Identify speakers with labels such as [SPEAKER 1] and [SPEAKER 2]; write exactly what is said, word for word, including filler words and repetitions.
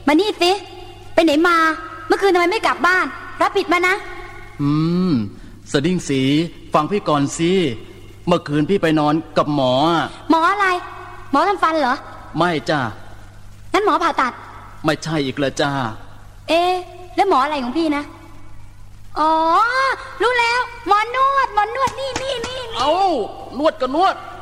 [SPEAKER 1] มานี่สิไปไหนมาเมื่อคืนทำไมไม่กลับบ้านรับผิดมานะ
[SPEAKER 2] อืมสดิ้งสีฟังพี่ก่อนสิเมื่อคืนพี่ไปนอนกับหมอ
[SPEAKER 1] หมออะไรหมอทำฟันเหรอ
[SPEAKER 2] ไม่จ้า
[SPEAKER 1] งั้นหมอผ่าตัด
[SPEAKER 2] ไม่ใช่อีกเลยจ้า
[SPEAKER 1] เอ๊ะแล้วหมออะไรของพี่นะอ๋อรู้แล้วหมอนวดหมอนวดนี่นี่นี่
[SPEAKER 2] เอ้านวดก็นวด